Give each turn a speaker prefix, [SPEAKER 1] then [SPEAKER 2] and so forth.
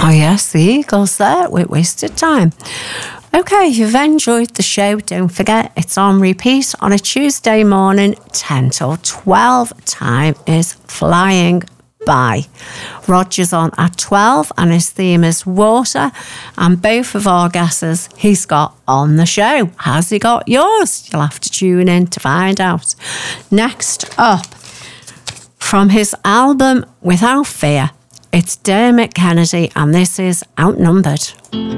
[SPEAKER 1] Oh, yes, the Eagles there with Wasted Time. Okay, if you've enjoyed the show, don't forget it's on repeat on a Tuesday morning, 10 till 12. Time is flying by. Roger's on at 12 and his theme is water, and both of our guesses he's got on the show. Has he got yours? You'll have to tune in to find out. Next up, from his album Without Fear, it's Dermot Kennedy, and this is Outnumbered.